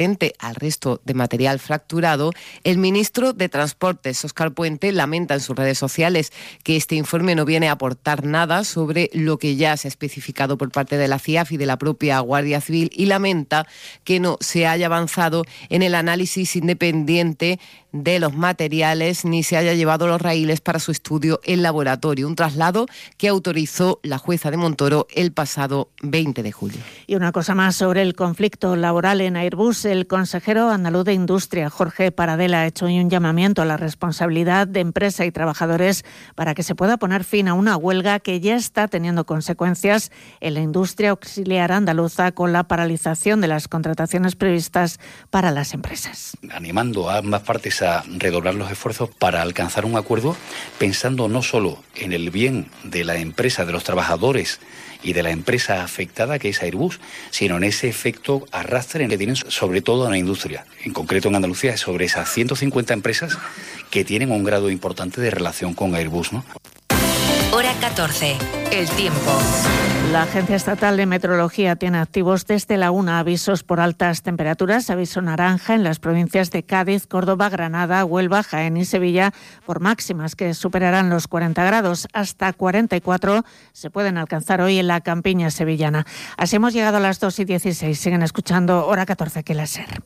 al resto de material fracturado, el ministro de Transportes, Óscar Puente, lamenta en sus redes sociales que este informe no viene a aportar nada sobre lo que ya se ha especificado por parte de la CIAF y de la propia Guardia Civil, y lamenta que no se haya avanzado en el análisis independiente de los materiales ni se haya llevado los raíles para su estudio en laboratorio, un traslado que autorizó la jueza de Montoro el pasado 20 de julio. Y una cosa más sobre el conflicto laboral en Airbus. El consejero andaluz de Industria, Jorge Paradela, ha hecho hoy un llamamiento a la responsabilidad de empresa y trabajadores para que se pueda poner fin a una huelga que ya está teniendo consecuencias en la industria auxiliar andaluza con la paralización de las contrataciones previstas para las empresas. Animando a ambas partes a redoblar los esfuerzos para alcanzar un acuerdo, pensando no solo en el bien de la empresa, de los trabajadores y de la empresa afectada, que es Airbus, sino en ese efecto arrastre que tienen sobre todo en la industria. En concreto en Andalucía, sobre esas 150 empresas que tienen un grado importante de relación con Airbus, ¿no? Hora 14. El tiempo. La Agencia Estatal de Meteorología tiene activos desde la 1 avisos por altas temperaturas, aviso naranja en las provincias de Cádiz, Córdoba, Granada, Huelva, Jaén y Sevilla, por máximas que superarán los 40 grados. Hasta 44 se pueden alcanzar hoy en la campiña sevillana. Así hemos llegado a las 2:16. Siguen escuchando Hora 14, aquí la SER.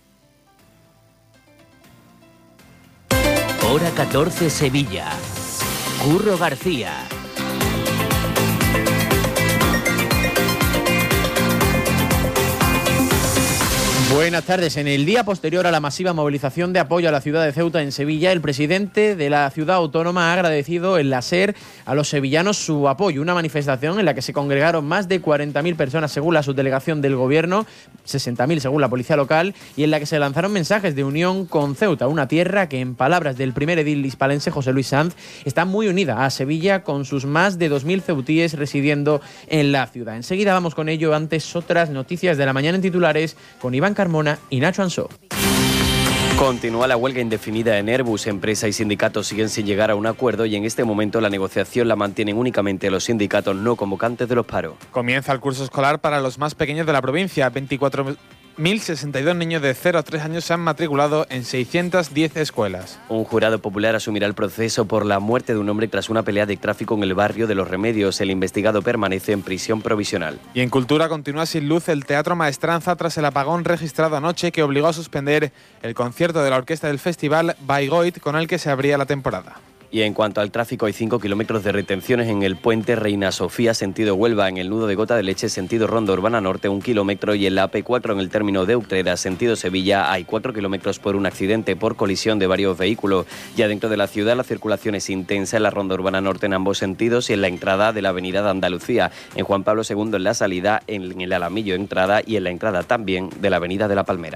Hora 14, Sevilla. Curro García. Buenas tardes. En el día posterior a la masiva movilización de apoyo a la ciudad de Ceuta en Sevilla, el presidente de la ciudad autónoma ha agradecido en la SER a los sevillanos su apoyo. Una manifestación en la que se congregaron más de 40.000 personas según la subdelegación del gobierno, 60.000 según la policía local, y en la que se lanzaron mensajes de unión con Ceuta, una tierra que, en palabras del primer edil hispalense José Luis Sanz, está muy unida a Sevilla con sus más de 2.000 ceutíes residiendo en la ciudad. Enseguida vamos con ello, antes otras noticias de la mañana en titulares con Iván Carmona y Nacho Ansó. Continúa la huelga indefinida en Airbus. Empresa y sindicatos siguen sin llegar a un acuerdo y en este momento la negociación la mantienen únicamente los sindicatos no convocantes de los paros. Comienza el curso escolar para los más pequeños de la provincia. 24.062 niños de 0 a 3 años se han matriculado en 610 escuelas. Un jurado popular asumirá el proceso por la muerte de un hombre tras una pelea de tráfico en el barrio de Los Remedios. El investigado permanece en prisión provisional. Y en Cultura continúa sin luz el Teatro Maestranza tras el apagón registrado anoche que obligó a suspender el concierto de la orquesta del festival Baigoit con el que se abría la temporada. Y en cuanto al tráfico, hay 5 kilómetros de retenciones en el puente Reina Sofía, sentido Huelva, en el nudo de Gota de Leche, sentido Ronda Urbana Norte, 1 kilómetro, y en la AP4 en el término de Utrera, sentido Sevilla, hay 4 kilómetros por un accidente por colisión de varios vehículos. Ya dentro de la ciudad la circulación es intensa en la Ronda Urbana Norte en ambos sentidos y en la entrada de la avenida de Andalucía, en Juan Pablo II en la salida, en el Alamillo entrada y en la entrada también de la avenida de la Palmera.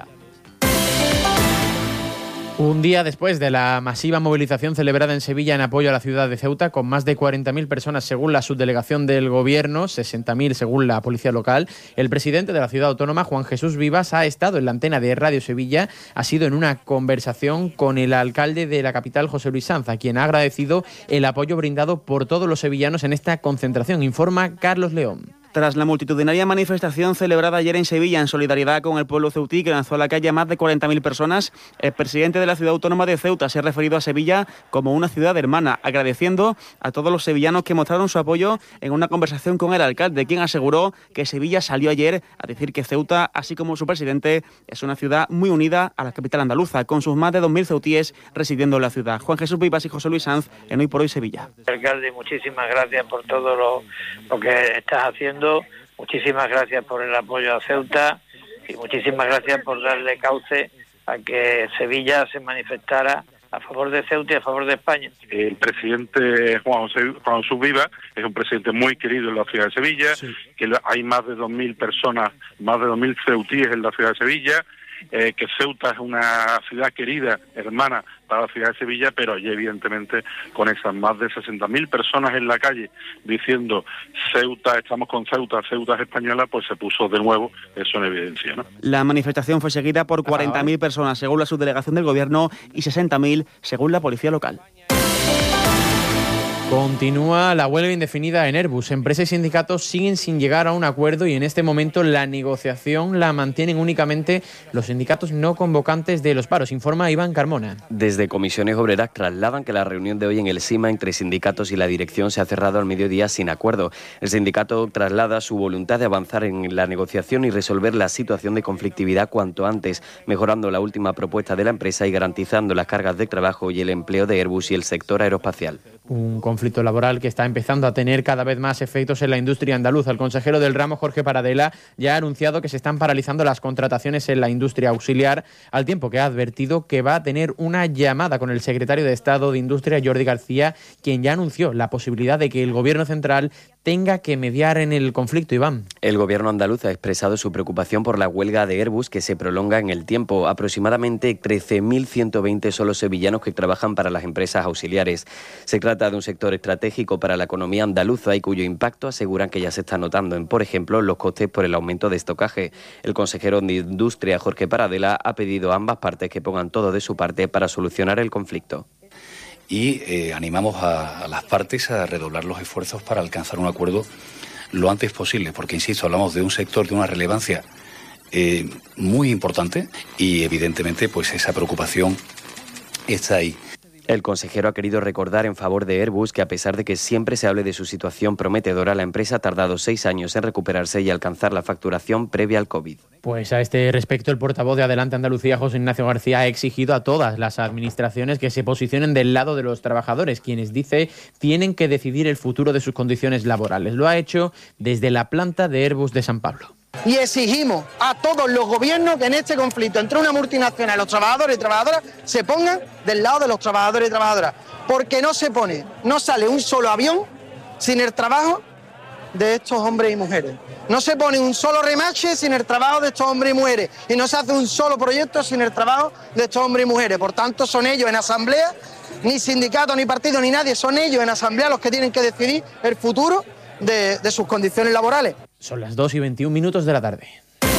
Un día después de la masiva movilización celebrada en Sevilla en apoyo a la ciudad de Ceuta, con más de 40.000 personas según la subdelegación del gobierno, 60.000 según la policía local, el presidente de la ciudad autónoma, Juan Jesús Vivas, ha estado en la antena de Radio Sevilla, ha sido en una conversación con el alcalde de la capital, José Luis Sanz, a quien ha agradecido el apoyo brindado por todos los sevillanos en esta concentración, informa Carlos León. Tras la multitudinaria manifestación celebrada ayer en Sevilla en solidaridad con el pueblo ceutí, que lanzó a la calle a más de 40.000 personas, el presidente de la ciudad autónoma de Ceuta se ha referido a Sevilla como una ciudad hermana, agradeciendo a todos los sevillanos que mostraron su apoyo en una conversación con el alcalde, quien aseguró que Sevilla salió ayer a decir que Ceuta, así como su presidente, es una ciudad muy unida a la capital andaluza, con sus más de 2.000 ceutíes residiendo en la ciudad. Juan Jesús Vivas y José Luis Sanz en Hoy por Hoy Sevilla. Alcalde, muchísimas gracias por todo lo que estás haciendo. Muchísimas gracias por el apoyo a Ceuta y muchísimas gracias por darle cauce a que Sevilla se manifestara a favor de Ceuta y a favor de España. El presidente Juan Jesús Vivas es un presidente muy querido en la ciudad de Sevilla, sí. Que hay más de 2.000 personas, más de 2.000 ceutíes en la ciudad de Sevilla, que Ceuta es una ciudad querida, hermana para la ciudad de Sevilla, pero allí evidentemente con esas más de 60.000 personas en la calle diciendo Ceuta, estamos con Ceuta, Ceuta es española, pues se puso de nuevo eso en evidencia, ¿no? La manifestación fue seguida por 40.000 personas según la subdelegación del gobierno y 60.000 según la policía local. Continúa la huelga indefinida en Airbus. Empresa y sindicatos siguen sin llegar a un acuerdo y en este momento la negociación la mantienen únicamente los sindicatos no convocantes de los paros, informa Iván Carmona. Desde Comisiones Obreras trasladan que la reunión de hoy en el SIMA entre sindicatos y la dirección se ha cerrado al mediodía sin acuerdo. El sindicato traslada su voluntad de avanzar en la negociación y resolver la situación de conflictividad cuanto antes, mejorando la última propuesta de la empresa y garantizando las cargas de trabajo y el empleo de Airbus y el sector aeroespacial. Un conflicto laboral que está empezando a tener cada vez más efectos en la industria andaluza. El consejero del ramo, Jorge Paradela, ya ha anunciado que se están paralizando las contrataciones en la industria auxiliar, al tiempo que ha advertido que va a tener una llamada con el secretario de Estado de Industria, Jordi García, quien ya anunció la posibilidad de que el Gobierno central tenga que mediar en el conflicto. Iván. El Gobierno andaluz ha expresado su preocupación por la huelga de Airbus que se prolonga en el tiempo. Aproximadamente 13.120 son los sevillanos que trabajan para las empresas auxiliares. Se trata de un sector estratégico para la economía andaluza y cuyo impacto aseguran que ya se está notando en, por ejemplo, los costes por el aumento de estocaje. El consejero de Industria, Jorge Paradela, ha pedido a ambas partes que pongan todo de su parte para solucionar el conflicto. Y animamos a las partes a redoblar los esfuerzos para alcanzar un acuerdo lo antes posible, porque, insisto, hablamos de un sector de una relevancia muy importante y, evidentemente, pues esa preocupación está ahí. El consejero ha querido recordar en favor de Airbus que, a pesar de que siempre se hable de su situación prometedora, la empresa ha tardado 6 años en recuperarse y alcanzar la facturación previa al COVID. Pues a este respecto, el portavoz de Adelante Andalucía, José Ignacio García, ha exigido a todas las administraciones que se posicionen del lado de los trabajadores, quienes, dice, tienen que decidir el futuro de sus condiciones laborales. Lo ha hecho desde la planta de Airbus de San Pablo. Y exigimos a todos los gobiernos que en este conflicto entre una multinacional y los trabajadores y trabajadoras se pongan del lado de los trabajadores y trabajadoras, porque no sale un solo avión sin el trabajo de estos hombres y mujeres. No se pone un solo remache sin el trabajo de estos hombres y mujeres, y no se hace un solo proyecto sin el trabajo de estos hombres y mujeres. Por tanto, son ellos en asamblea, ni sindicato, ni partido, ni nadie, son ellos en asamblea los que tienen que decidir el futuro de sus condiciones laborales. Son las 2:21 de la tarde.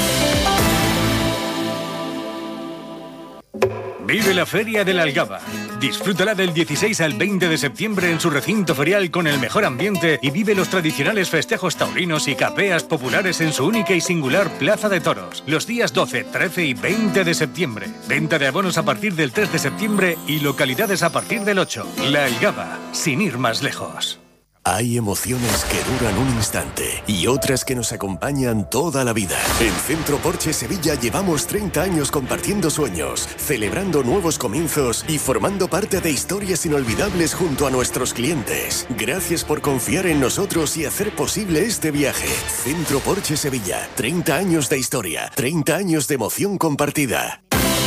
Vive la Feria de la Algaba. Disfrútala del 16 al 20 de septiembre en su recinto ferial con el mejor ambiente y vive los tradicionales festejos taurinos y capeas populares en su única y singular Plaza de Toros. Los días 12, 13 y 20 de septiembre. Venta de abonos a partir del 3 de septiembre y localidades a partir del 8. La Algaba, sin ir más lejos. Hay emociones que duran un instante y otras que nos acompañan toda la vida. En Centro Porsche Sevilla llevamos 30 años compartiendo sueños, celebrando nuevos comienzos y formando parte de historias inolvidables junto a nuestros clientes. Gracias por confiar en nosotros y hacer posible este viaje. Centro Porsche Sevilla, 30 años de historia, 30 años de emoción compartida.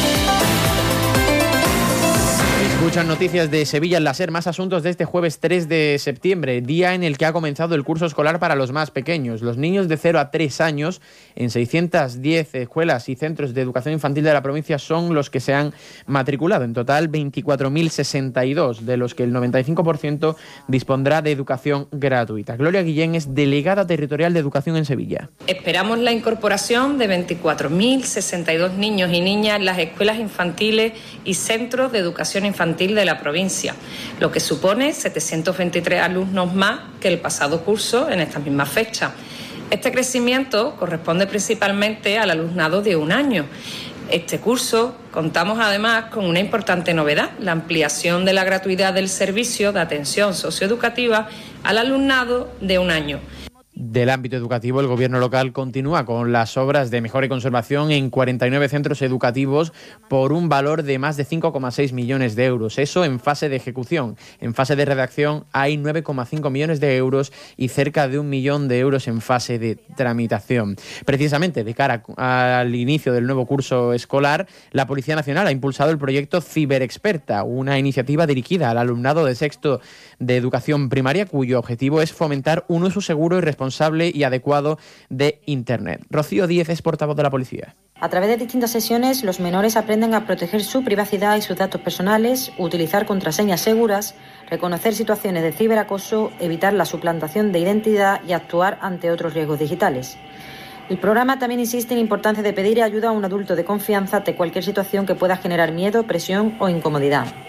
Escuchan noticias de Sevilla en la SER, más asuntos de este jueves 3 de septiembre, día en el que ha comenzado el curso escolar para los más pequeños. Los niños de 0 a 3 años en 610 escuelas y centros de educación infantil de la provincia son los que se han matriculado. En total, 24.062, de los que el 95% dispondrá de educación gratuita. Gloria Guillén es delegada territorial de educación en Sevilla. Esperamos la incorporación de 24.062 niños y niñas en las escuelas infantiles y centros de educación infantil de la provincia, lo que supone 723 alumnos más que el pasado curso en esta misma fecha. Este crecimiento corresponde principalmente al alumnado de 1 año. Este curso contamos además con una importante novedad, la ampliación de la gratuidad del servicio de atención socioeducativa al alumnado de 1 año. Del ámbito educativo, el gobierno local continúa con las obras de mejora y conservación en 49 centros educativos por un valor de más de 5,6 millones de euros. Eso en fase de ejecución. En fase de redacción hay 9,5 millones de euros y cerca de 1 millón de euros en fase de tramitación. Precisamente de cara al inicio del nuevo curso escolar, la Policía Nacional ha impulsado el proyecto Ciberexperta, una iniciativa dirigida al alumnado de sexto de educación primaria cuyo objetivo es fomentar un uso seguro y responsable y adecuado de Internet. Rocío Díez es portavoz de la policía. A través de distintas sesiones, los menores aprenden a proteger su privacidad y sus datos personales, utilizar contraseñas seguras, reconocer situaciones de ciberacoso, evitar la suplantación de identidad y actuar ante otros riesgos digitales. El programa también insiste en la importancia de pedir ayuda a un adulto de confianza ante cualquier situación que pueda generar miedo, presión o incomodidad.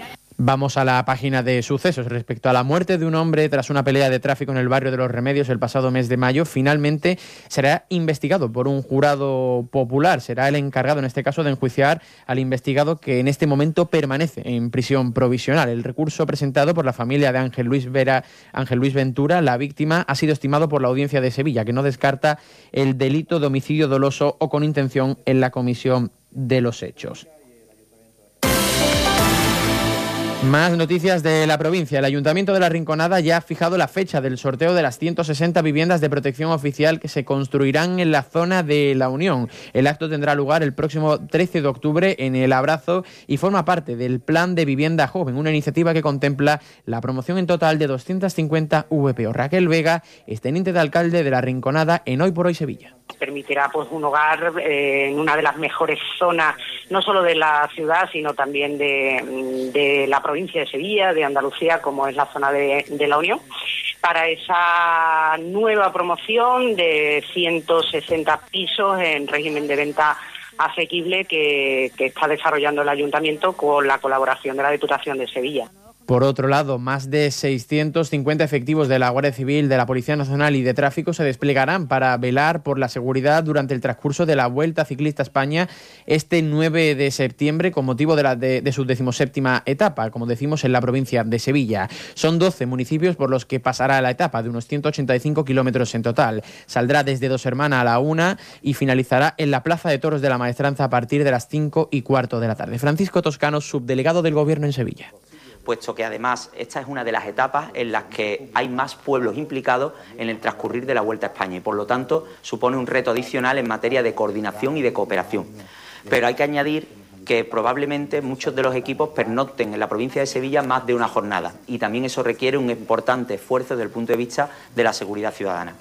Vamos a la página de sucesos. Respecto a la muerte de un hombre tras una pelea de tráfico en el barrio de Los Remedios el pasado mes de mayo, finalmente será investigado por un jurado popular. Será el encargado, en este caso, de enjuiciar al investigado, que en este momento permanece en prisión provisional. El recurso presentado por la familia de Ángel Luis Ventura, la víctima, ha sido estimado por la Audiencia de Sevilla, que no descarta el delito de homicidio doloso o con intención en la comisión de los hechos. Más noticias de la provincia. El Ayuntamiento de La Rinconada ya ha fijado la fecha del sorteo de las 160 viviendas de protección oficial que se construirán en la zona de La Unión. El acto tendrá lugar el próximo 13 de octubre en El Abrazo y forma parte del Plan de Vivienda Joven, una iniciativa que contempla la promoción en total de 250 VPO. Raquel Vega es teniente de alcalde de La Rinconada en Hoy por Hoy Sevilla. Permitirá pues un hogar en una de las mejores zonas, no solo de la ciudad, sino también de la provincia de Sevilla, de Andalucía, como es la zona de La Unión, para esa nueva promoción de 160 pisos en régimen de venta asequible que está desarrollando el Ayuntamiento con la colaboración de la Diputación de Sevilla. Por otro lado, más de 650 efectivos de la Guardia Civil, de la Policía Nacional y de Tráfico se desplegarán para velar por la seguridad durante el transcurso de la Vuelta Ciclista a España este 9 de septiembre con motivo de su 17ª etapa, como decimos, en la provincia de Sevilla. Son 12 municipios por los que pasará la etapa, de unos 185 kilómetros en total. Saldrá desde Dos Hermanas a la 1 y finalizará en la Plaza de Toros de la Maestranza a partir de las 5:15 de la tarde. Francisco Toscano, subdelegado del Gobierno en Sevilla. Puesto que además esta es una de las etapas en las que hay más pueblos implicados en el transcurrir de la Vuelta a España y por lo tanto supone un reto adicional en materia de coordinación y de cooperación. Pero hay que añadir que probablemente muchos de los equipos pernocten en la provincia de Sevilla más de una jornada y también eso requiere un importante esfuerzo desde el punto de vista de la seguridad ciudadana.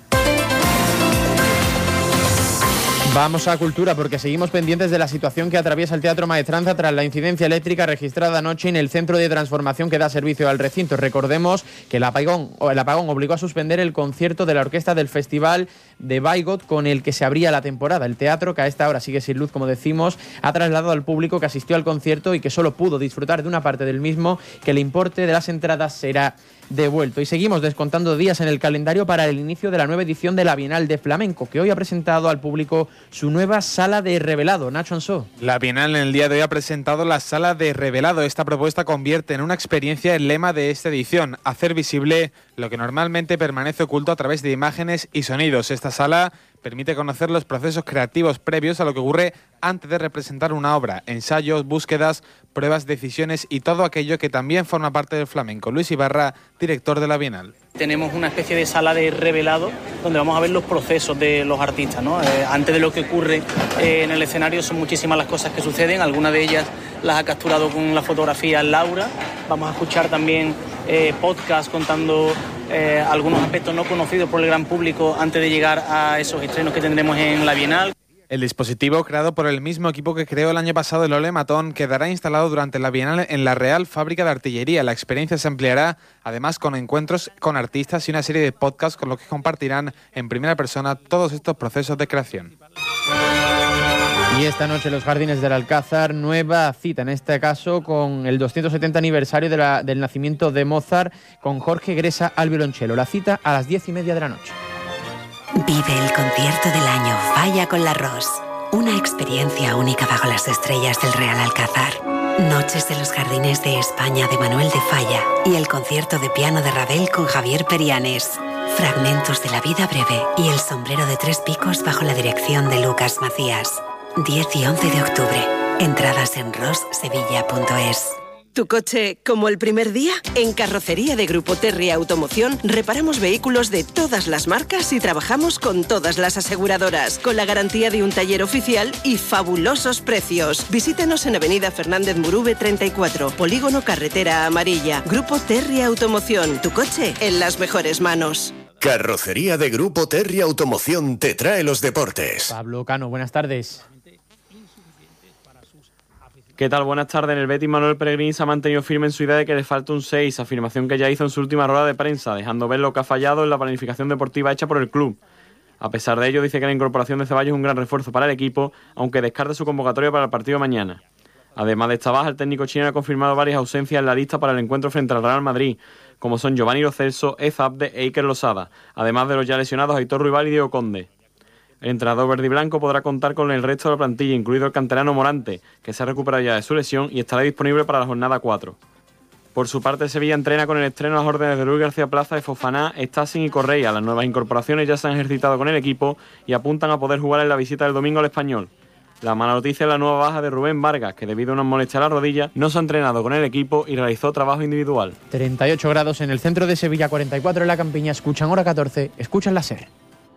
Vamos a Cultura porque seguimos pendientes de la situación que atraviesa el Teatro Maestranza tras la incidencia eléctrica registrada anoche en el centro de transformación que da servicio al recinto. Recordemos que el apagón obligó a suspender el concierto de la orquesta del Festival de Bayreuth con el que se abría la temporada. El teatro, que a esta hora sigue sin luz, como decimos, ha trasladado al público que asistió al concierto y que solo pudo disfrutar de una parte del mismo, que el importe de las entradas será devuelto. Y seguimos descontando días en el calendario para el inicio de la nueva edición de la Bienal de Flamenco, que hoy ha presentado al público su nueva Sala de Revelado. Nacho Ansó. La Bienal en el día de hoy ha presentado la Sala de Revelado. Esta propuesta convierte en una experiencia el lema de esta edición: hacer visible lo que normalmente permanece oculto a través de imágenes y sonidos. Esta sala permite conocer los procesos creativos previos a lo que ocurre antes de representar una obra, ensayos, búsquedas, pruebas, decisiones y todo aquello que también forma parte del flamenco. Luis Ibarra, director de la Bienal. Tenemos una especie de sala de revelado donde vamos a ver los procesos de los artistas, ¿no? Antes de lo que ocurre en el escenario son muchísimas las cosas que suceden, algunas de ellas las ha capturado con la fotografía Laura. Vamos a escuchar también podcast contando algunos aspectos no conocidos por el gran público antes de llegar a esos estrenos que tendremos en la Bienal. El dispositivo, creado por el mismo equipo que creó el año pasado el Ole Matón, quedará instalado durante la Bienal en la Real Fábrica de Artillería. La experiencia se ampliará, además, con encuentros con artistas y una serie de podcasts con los que compartirán en primera persona todos estos procesos de creación. Y esta noche los Jardines del Alcázar, nueva cita, en este caso con el 270 aniversario del nacimiento de Mozart, con Jorge Gresa al violonchelo. La cita a las 10:30 de la noche. Vive el concierto del año Falla con la Ros. Una experiencia única bajo las estrellas del Real Alcázar. Noches de los Jardines de España de Manuel de Falla y el concierto de piano de Ravel con Javier Perianes. Fragmentos de la vida breve y el sombrero de 3 picos bajo la dirección de Lucas Macías. 10 y 11 de octubre. Entradas en rossevilla.es. ¿Tu coche como el primer día? En Carrocería de Grupo Terry Automoción reparamos vehículos de todas las marcas y trabajamos con todas las aseguradoras, con la garantía de un taller oficial y fabulosos precios. Visítenos en Avenida Fernández Murube 34, Polígono Carretera Amarilla. Grupo Terry Automoción, tu coche en las mejores manos. Carrocería de Grupo Terry Automoción te trae los deportes. Pablo Cano, buenas tardes. ¿Qué tal? Buenas tardes. En el Betis, Manuel Pellegrini se ha mantenido firme en su idea de que le falta un 6, afirmación que ya hizo en su última rueda de prensa, dejando ver lo que ha fallado en la planificación deportiva hecha por el club. A pesar de ello, dice que la incorporación de Ceballos es un gran refuerzo para el equipo, aunque descarta su convocatoria para el partido de mañana. Además de esta baja, el técnico chileno ha confirmado varias ausencias en la lista para el encuentro frente al Real Madrid, como son Giovanni Lo Celso, Ezabde e Iker Losada, además de los ya lesionados Aitor Ruibal y Diego Conde. El entrenador verde y blanco podrá contar con el resto de la plantilla, incluido el canterano Morante, que se ha recuperado ya de su lesión y estará disponible para la jornada 4. Por su parte, Sevilla entrena con el estreno a las órdenes de Luis García Plaza, de Fofaná, Stacing y Correia. Las nuevas incorporaciones ya se han ejercitado con el equipo y apuntan a poder jugar en la visita del domingo al Español. La mala noticia es la nueva baja de Rubén Vargas, que debido a una molestia a la rodilla no se ha entrenado con el equipo y realizó trabajo individual. 38 grados en el centro de Sevilla, 44 en la Campiña. Escuchan Hora 14, escuchan la SER.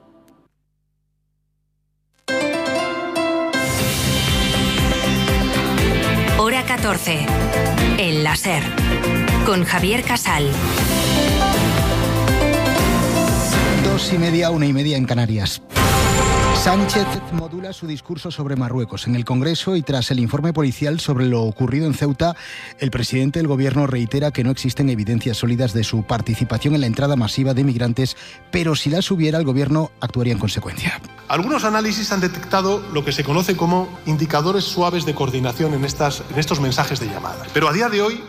Hora 14, en la SER, con Javier Casal. 2:30, 1:30 en Canarias. Sánchez modula su discurso sobre Marruecos en el Congreso y tras el informe policial sobre lo ocurrido en Ceuta, el presidente del Gobierno reitera que no existen evidencias sólidas de su participación en la entrada masiva de migrantes, pero si las hubiera, el Gobierno actuaría en consecuencia. Algunos análisis han detectado lo que se conoce como indicadores suaves de coordinación en estos mensajes de llamada. Pero a día de hoy,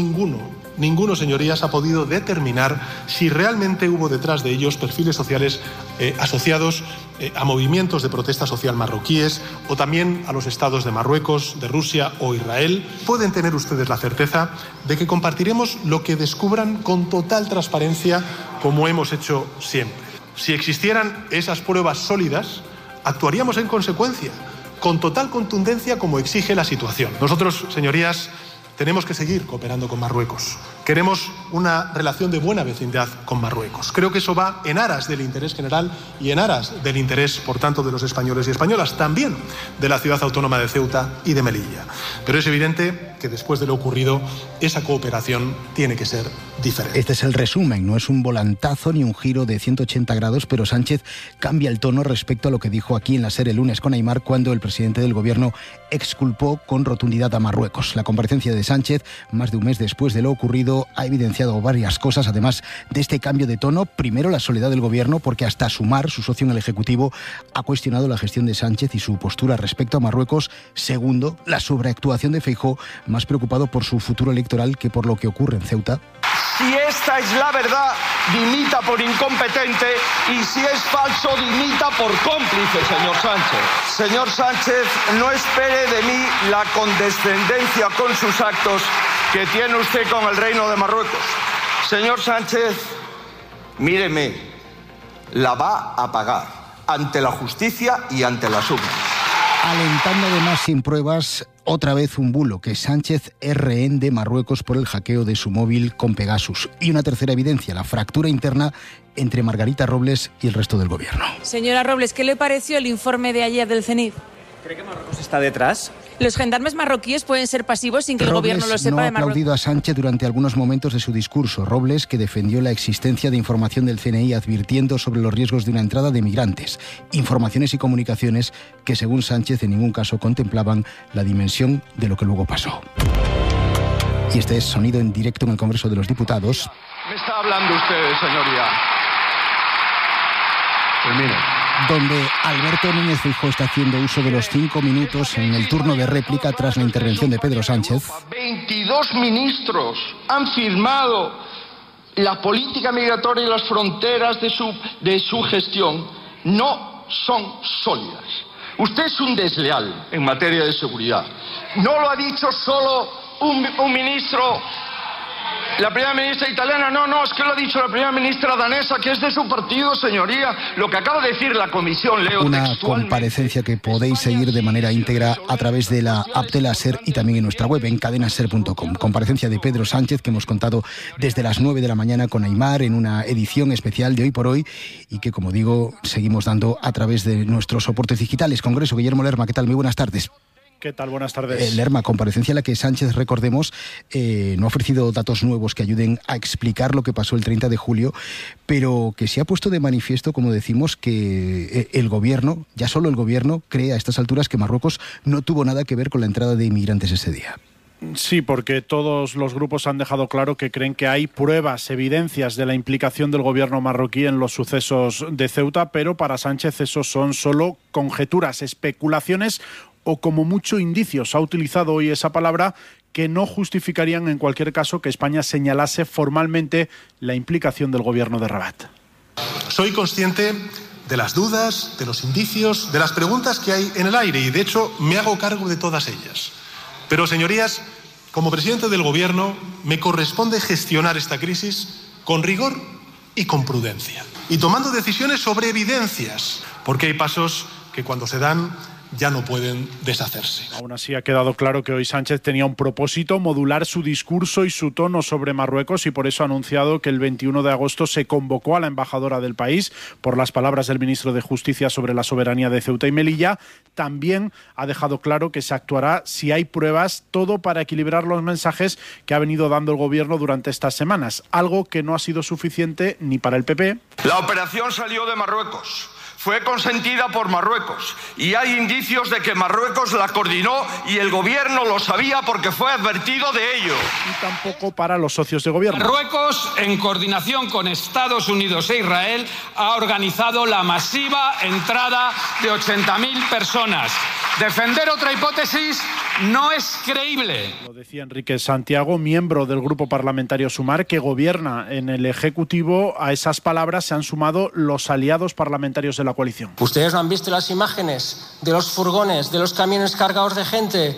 ninguno, señorías, ha podido determinar si realmente hubo detrás de ellos perfiles sociales asociados a movimientos de protesta social marroquíes o también a los estados de Marruecos, de Rusia o Israel. Pueden tener ustedes la certeza de que compartiremos lo que descubran con total transparencia, como hemos hecho siempre. Si existieran esas pruebas sólidas, actuaríamos en consecuencia, con total contundencia como exige la situación. Nosotros, señorías, tenemos que seguir cooperando con Marruecos. Queremos una relación de buena vecindad con Marruecos. Creo que eso va en aras del interés general y en aras del interés, por tanto, de los españoles y españolas, también de la ciudad autónoma de Ceuta y de Melilla. Pero es evidente que después de lo ocurrido, esa cooperación tiene que ser diferente. Este es el resumen, no es un volantazo ni un giro de 180 grados, pero Sánchez cambia el tono respecto a lo que dijo aquí en la SER el lunes con Aimar, cuando el presidente del Gobierno exculpó con rotundidad a Marruecos. La comparecencia de Sánchez, más de un mes después de lo ocurrido, ha evidenciado varias cosas, además de este cambio de tono. Primero, la soledad del Gobierno, porque hasta Sumar, su socio en el Ejecutivo, ha cuestionado la gestión de Sánchez y su postura respecto a Marruecos. Segundo, la sobreactuación de Feijóo, más preocupado por su futuro electoral que por lo que ocurre en Ceuta. Si esta es la verdad, dimita por incompetente, y si es falso, dimita por cómplice, señor Sánchez. Señor Sánchez, no espere de mí la condescendencia con sus actos que tiene usted con el Reino de Marruecos. Señor Sánchez, míreme, la va a pagar ante la justicia y ante las urnas. Alentando además sin pruebas otra vez un bulo, que Sánchez es rehén de Marruecos por el hackeo de su móvil con Pegasus. Y una tercera evidencia, la fractura interna entre Margarita Robles y el resto del Gobierno. Señora Robles, ¿qué le pareció el informe de ayer del CENIT? ¿Cree que Marruecos está detrás? Los gendarmes marroquíes pueden ser pasivos sin que el Gobierno lo sepa de Marruecos. No ha aplaudido a Sánchez durante algunos momentos de su discurso. Robles, que defendió la existencia de información del CNI advirtiendo sobre los riesgos de una entrada de migrantes. Informaciones y comunicaciones que, según Sánchez, en ningún caso contemplaban la dimensión de lo que luego pasó. Y este es sonido en directo en el Congreso de los Diputados. Me está hablando usted, señoría. Pues mire. Donde Alberto Núñez Feijóo está haciendo uso de los 5 minutos en el turno de réplica tras la intervención de Pedro Sánchez. 22 ministros han firmado la política migratoria y las fronteras de su gestión. No son sólidas. Usted es un desleal en materia de seguridad. No lo ha dicho solo un ministro. La primera ministra italiana, no, es que lo ha dicho la primera ministra danesa, que es de su partido, señoría. Lo que acaba de decir la comisión, leo textualmente. Una comparecencia que podéis seguir de manera íntegra a través de la app de la SER y también en nuestra web, en cadenaser.com. Comparecencia de Pedro Sánchez que hemos contado desde las 9 de la mañana con Aimar en una edición especial de Hoy por Hoy y que, como digo, seguimos dando a través de nuestros soportes digitales. Congreso, Guillermo Lerma, ¿qué tal? Muy buenas tardes. ¿Qué tal? Buenas tardes. Lerma, comparecencia en la que Sánchez, recordemos, no ha ofrecido datos nuevos que ayuden a explicar lo que pasó el 30 de julio, pero que se ha puesto de manifiesto, como decimos, que el Gobierno, ya solo el Gobierno, cree a estas alturas que Marruecos no tuvo nada que ver con la entrada de inmigrantes ese día. Sí, porque todos los grupos han dejado claro que creen que hay pruebas, evidencias de la implicación del gobierno marroquí en los sucesos de Ceuta, pero para Sánchez esos son solo conjeturas, especulaciones o como mucho indicios, ha utilizado hoy esa palabra, que no justificarían en cualquier caso que España señalase formalmente la implicación del gobierno de Rabat. Soy consciente de las dudas, de los indicios, de las preguntas que hay en el aire y de hecho me hago cargo de todas ellas. Pero señorías, como presidente del gobierno me corresponde gestionar esta crisis con rigor y con prudencia y tomando decisiones sobre evidencias, porque hay pasos que cuando se dan ya no pueden deshacerse. Aún así ha quedado claro que hoy Sánchez tenía un propósito: modular su discurso y su tono sobre Marruecos, y por eso ha anunciado que el 21 de agosto se convocó a la embajadora del país por las palabras del ministro de Justicia sobre la soberanía de Ceuta y Melilla. También ha dejado claro que se actuará si hay pruebas, todo para equilibrar los mensajes que ha venido dando el gobierno durante estas semanas, algo que no ha sido suficiente ni para el PP. La operación salió de Marruecos. Fue consentida por Marruecos y hay indicios de que Marruecos la coordinó y el gobierno lo sabía porque fue advertido de ello. Y tampoco para los socios de gobierno. Marruecos, en coordinación con Estados Unidos e Israel, ha organizado la masiva entrada de 80.000 personas. Defender otra hipótesis no es creíble. Lo decía Enrique Santiago, miembro del grupo parlamentario Sumar, que gobierna en el Ejecutivo. A esas palabras se han sumado los aliados parlamentarios de la coalición. ¿Ustedes no han visto las imágenes de los furgones, de los camiones cargados de gente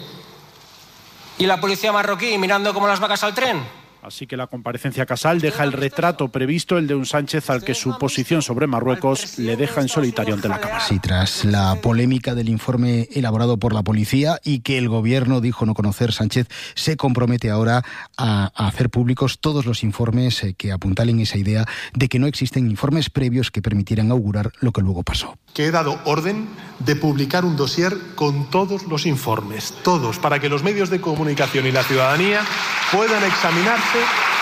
y la policía marroquí mirando como las vacas al tren? Así que la comparecencia Casal deja el retrato previsto, el de un Sánchez al que su posición sobre Marruecos le deja en solitario ante la Cámara. Sí, tras la polémica del informe elaborado por la policía y que el gobierno dijo no conocer, Sánchez se compromete ahora a hacer públicos todos los informes que apuntalen esa idea de que no existen informes previos que permitieran augurar lo que luego pasó. Que he dado orden de publicar un dossier con todos los informes, todos, para que los medios de comunicación y la ciudadanía puedan examinarse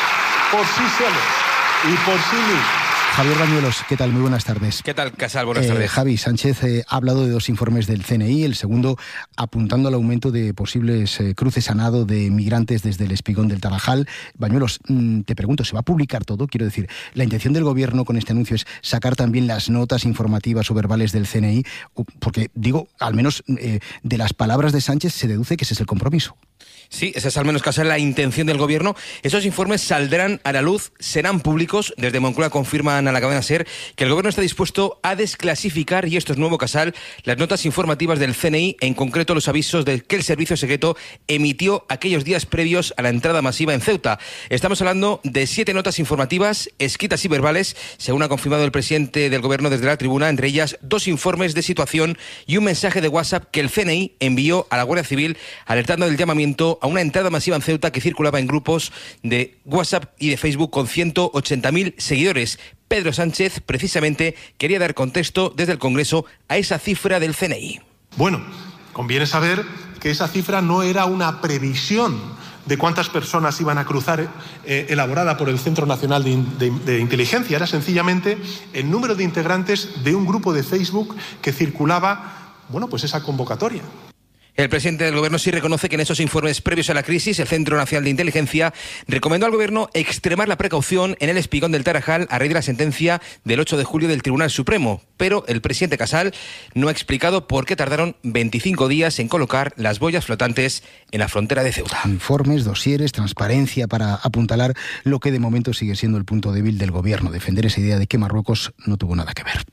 por sí solos y por sí mismos. Javier Bañuelos, ¿qué tal? Muy buenas tardes. ¿Qué tal, Casal? Buenas tardes. Javi, Sánchez ha hablado de 2 informes del CNI, el segundo apuntando al aumento de posibles cruces a nado de migrantes desde el espigón del Tarajal. Bañuelos, te pregunto, ¿se va a publicar todo? Quiero decir, ¿la intención del gobierno con este anuncio es sacar también las notas informativas o verbales del CNI? Porque, digo, al menos de las palabras de Sánchez se deduce que ese es el compromiso. Sí, esa es al menos casi la intención del gobierno. Esos informes saldrán a la luz, serán públicos. Desde Moncloa confirman a la cadena SER que el gobierno está dispuesto a desclasificar, y esto es nuevo, Casal, las notas informativas del CNI, en concreto los avisos de que el servicio secreto emitió aquellos días previos a la entrada masiva en Ceuta. Estamos hablando de 7 notas informativas, escritas y verbales, según ha confirmado el presidente del gobierno desde la tribuna, entre ellas 2 informes de situación y un mensaje de WhatsApp que el CNI envió a la Guardia Civil alertando del llamamiento a una entrada masiva en Ceuta que circulaba en grupos de WhatsApp y de Facebook con 180.000 seguidores. Pedro Sánchez, precisamente, quería dar contexto desde el Congreso a esa cifra del CNI. Bueno, conviene saber que esa cifra no era una previsión de cuántas personas iban a cruzar elaborada por el Centro Nacional de Inteligencia. Era sencillamente el número de integrantes de un grupo de Facebook que circulaba, bueno, pues esa convocatoria. El presidente del gobierno sí reconoce que en esos informes previos a la crisis, el Centro Nacional de Inteligencia recomendó al gobierno extremar la precaución en el espigón del Tarajal a raíz de la sentencia del 8 de julio del Tribunal Supremo. Pero el presidente Casal no ha explicado por qué tardaron 25 días en colocar las boyas flotantes en la frontera de Ceuta. Informes, dosieres, transparencia para apuntalar lo que de momento sigue siendo el punto débil del gobierno, defender esa idea de que Marruecos no tuvo nada que ver.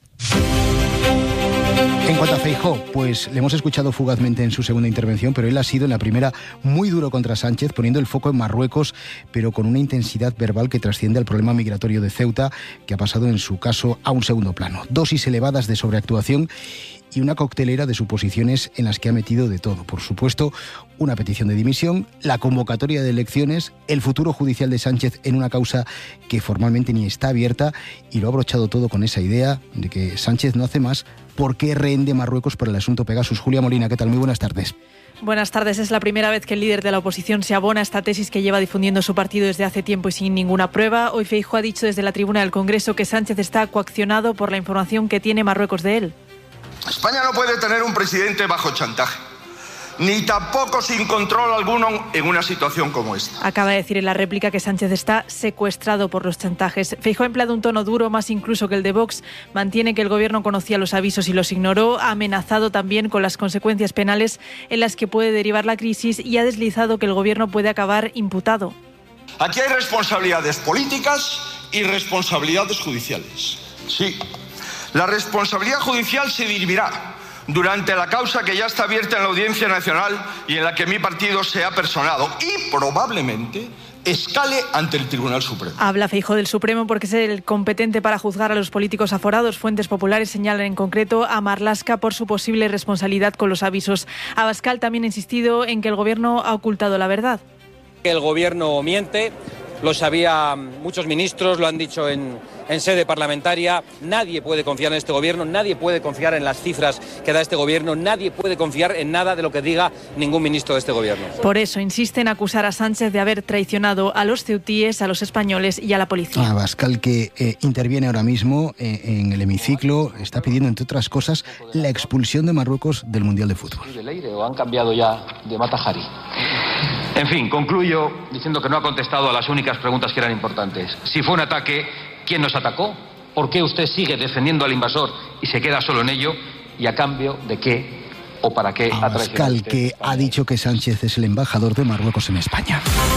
En cuanto a Feijóo, pues le hemos escuchado fugazmente en su segunda intervención, pero él ha sido en la primera muy duro contra Sánchez, poniendo el foco en Marruecos, pero con una intensidad verbal que trasciende al problema migratorio de Ceuta, que ha pasado en su caso a un segundo plano. Dosis elevadas de sobreactuación y una coctelera de suposiciones en las que ha metido de todo. Por supuesto, una petición de dimisión, la convocatoria de elecciones, el futuro judicial de Sánchez en una causa que formalmente ni está abierta, y lo ha abrochado todo con esa idea de que Sánchez no hace más porque rehén de Marruecos por el asunto Pegasus. Julia Molina, ¿qué tal? Muy buenas tardes. Buenas tardes. Es la primera vez que el líder de la oposición se abona a esta tesis que lleva difundiendo su partido desde hace tiempo y sin ninguna prueba. Hoy Feijóo ha dicho desde la tribuna del Congreso que Sánchez está coaccionado por la información que tiene Marruecos de él. España no puede tener un presidente bajo chantaje. ni tampoco sin control alguno en una situación como esta. Acaba de decir en la réplica que Sánchez está secuestrado por los chantajes. Feijóo ha empleado un tono duro, más incluso que el de Vox. Mantiene que el gobierno conocía los avisos y los ignoró. Ha amenazado también con las consecuencias penales en las que puede derivar la crisis y ha deslizado que el gobierno puede acabar imputado. Aquí hay responsabilidades políticas y responsabilidades judiciales. Sí, la responsabilidad judicial se dirimirá durante la causa que ya está abierta en la Audiencia Nacional y en la que mi partido se ha personado y probablemente escale ante el Tribunal Supremo. Habla Feijóo del Supremo porque es el competente para juzgar a los políticos aforados. Fuentes populares señalan en concreto a Marlaska por su posible responsabilidad con los avisos. Abascal también ha insistido en que el gobierno ha ocultado la verdad. El gobierno miente. Lo sabían muchos ministros, lo han dicho en sede parlamentaria. Nadie puede confiar en este gobierno, nadie puede confiar en las cifras que da este gobierno, nadie puede confiar en nada de lo que diga ningún ministro de este gobierno. Por eso insiste en acusar a Sánchez de haber traicionado a los ceutíes, a los españoles y a la policía. Abascal, que interviene ahora mismo en el hemiciclo, está pidiendo, entre otras cosas, la expulsión de Marruecos del Mundial de Fútbol. ¿O han cambiado ya de Matajari? En fin, concluyo diciendo que no ha contestado a las únicas preguntas que eran importantes. Si fue un ataque, ¿quién nos atacó? ¿Por qué usted sigue defendiendo al invasor y se queda solo en ello? ¿Y a cambio de qué o para qué ha traicionado Abascal, que ha dicho que Sánchez es el embajador de Marruecos en España.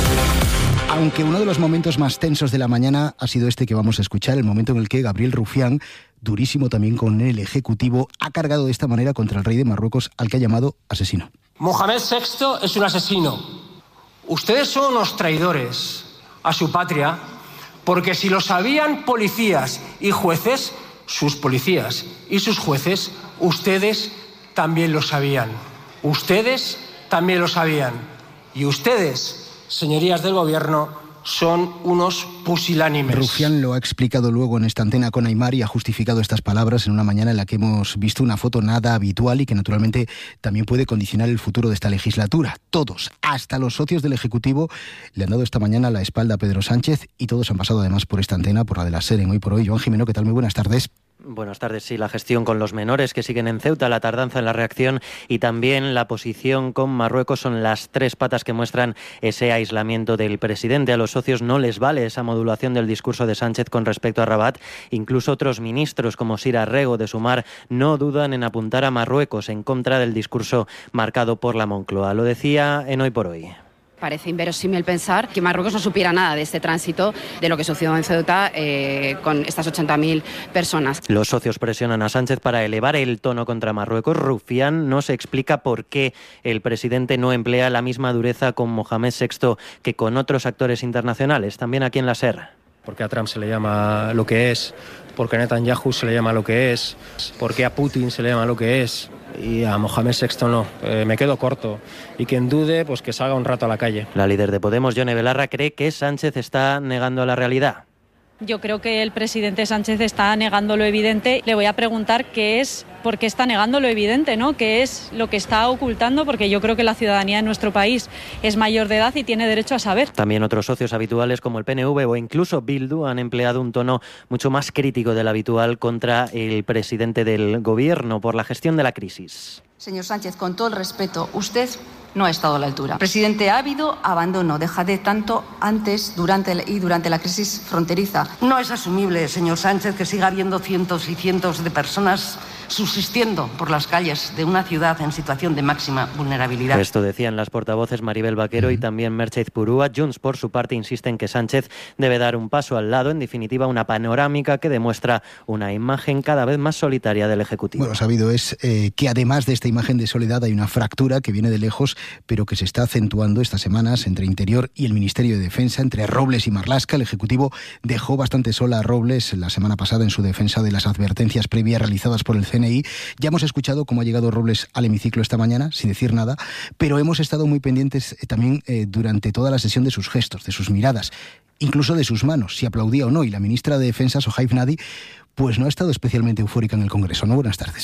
Aunque uno de los momentos más tensos de la mañana ha sido este que vamos a escuchar, el momento en el que Gabriel Rufián, durísimo también con el Ejecutivo, ha cargado de esta manera contra el rey de Marruecos, al que ha llamado asesino. Mohamed VI es un asesino. Ustedes son unos traidores a su patria, porque si lo sabían policías y jueces, sus policías y sus jueces, ustedes también lo sabían. Ustedes también lo sabían. Y ustedes, señorías del gobierno, son unos pusilánimes. Rufián lo ha explicado luego en esta antena con Aimar y ha justificado estas palabras en una mañana en la que hemos visto una foto nada habitual y que naturalmente también puede condicionar el futuro de esta legislatura. Todos, hasta los socios del Ejecutivo, le han dado esta mañana la espalda a Pedro Sánchez y todos han pasado además por esta antena, por la de la SER en Hoy por Hoy. Joan Jimeno, ¿qué tal? Muy buenas tardes. Buenas tardes. Sí, la gestión con los menores que siguen en Ceuta, la tardanza en la reacción y también la posición con Marruecos son las tres patas que muestran ese aislamiento del presidente. A los socios no les vale esa modulación del discurso de Sánchez con respecto a Rabat. Incluso otros ministros como Sira Rego de Sumar no dudan en apuntar a Marruecos en contra del discurso marcado por la Moncloa. Lo decía en Hoy por Hoy. Parece inverosímil pensar que Marruecos no supiera nada de este tránsito, de lo que sucedió en Ceuta con estas 80.000 personas. Los socios presionan a Sánchez para elevar el tono contra Marruecos. Rufián no se explica por qué el presidente no emplea la misma dureza con Mohamed VI que con otros actores internacionales, también aquí en la SER. Porque a Trump se le llama lo que es, porque a Netanyahu se le llama lo que es, porque a Putin se le llama lo que es y a Mohamed VI no. Me quedo corto. Y quien dude, pues que salga un rato a la calle. La líder de Podemos, Yone Belarra, cree que Sánchez está negando la realidad. Yo creo que el presidente Sánchez está negando lo evidente. Le voy a preguntar por qué está negando lo evidente, ¿no? ¿Qué es lo que está ocultando? Porque yo creo que la ciudadanía en nuestro país es mayor de edad y tiene derecho a saber. También otros socios habituales como el PNV o incluso Bildu han empleado un tono mucho más crítico del habitual contra el presidente del gobierno por la gestión de la crisis. Señor Sánchez, con todo el respeto, usted no ha estado a la altura. Presidente, ha habido abandono de Jadé tanto antes, durante la crisis fronteriza. No es asumible, señor Sánchez, que siga habiendo cientos y cientos de personas subsistiendo por las calles de una ciudad en situación de máxima vulnerabilidad. Esto decían las portavoces Maribel Vaquero y también Merche Purúa. Junts, por su parte, insiste en que Sánchez debe dar un paso al lado, en definitiva una panorámica que demuestra una imagen cada vez más solitaria del Ejecutivo. Bueno, sabido es que además de esta imagen de soledad hay una fractura que viene de lejos, pero que se está acentuando estas semanas entre Interior y el Ministerio de Defensa, entre Robles y Marlaska. El Ejecutivo dejó bastante sola a Robles la semana pasada en su defensa de las advertencias previas realizadas por el CNI. Ya hemos escuchado cómo ha llegado Robles al hemiciclo esta mañana, sin decir nada, pero hemos estado muy pendientes también durante toda la sesión de sus gestos, de sus miradas, incluso de sus manos, si aplaudía o no. Y la ministra de Defensa, Sohaib Nadi, pues no ha estado especialmente eufórica en el Congreso. ¿No? Buenas tardes.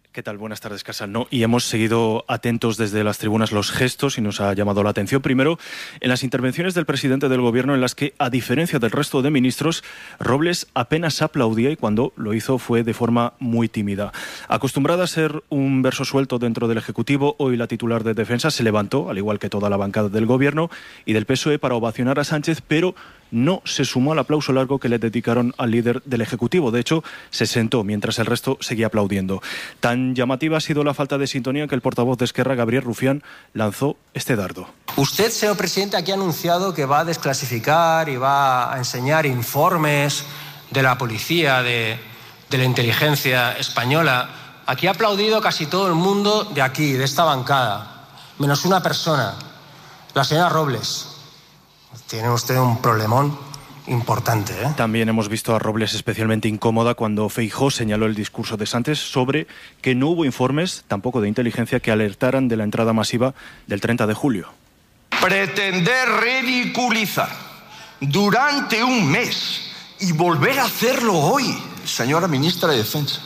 ¿Qué tal? Buenas tardes, Casal. Y hemos seguido atentos desde las tribunas los gestos y nos ha llamado la atención. Primero, en las intervenciones del presidente del Gobierno, en las que, a diferencia del resto de ministros, Robles apenas aplaudía y cuando lo hizo fue de forma muy tímida. Acostumbrada a ser un verso suelto dentro del Ejecutivo, hoy la titular de Defensa se levantó, al igual que toda la bancada del Gobierno y del PSOE, para ovacionar a Sánchez, pero no se sumó al aplauso largo que le dedicaron al líder del Ejecutivo. De hecho, se sentó mientras el resto seguía aplaudiendo. Tan llamativa ha sido la falta de sintonía que el portavoz de Esquerra, Gabriel Rufián, lanzó este dardo. Usted, señor presidente, aquí ha anunciado que va a desclasificar y va a enseñar informes de la policía, de la inteligencia española. Aquí ha aplaudido casi todo el mundo de aquí, de esta bancada, menos una persona, la señora Robles. Tiene usted un problemón importante, ¿eh? También hemos visto a Robles especialmente incómoda cuando Feijóo señaló el discurso de Sánchez sobre que no hubo informes, tampoco de inteligencia, que alertaran de la entrada masiva del 30 de julio. Pretender ridiculizar durante un mes y volver a hacerlo hoy, señora ministra de Defensa,